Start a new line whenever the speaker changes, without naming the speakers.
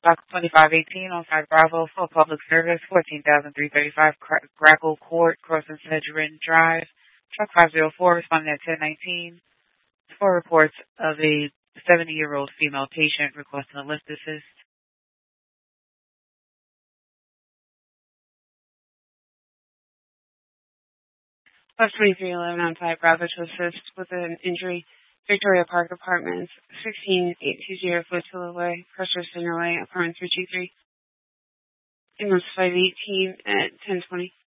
Block 2518 on 5 Bravo for public service, 14,335 Grackle Court, crossing Sedgwick Drive. Truck 504 responding at 1019 for reports of a 70-year-old female patient requesting a lift assist.
Bus 2311 on 5 Bravo to assist with an injury. Victoria Park Apartments, 16820 Flotilla Way, Crusher Center Way, Apartment 323. Ambulance 518 at 1020.